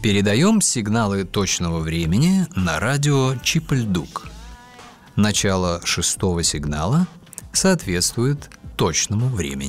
Передаем сигналы точного времени на радио Чип-Льдук. Начало 6-го сигнала соответствует точному времени.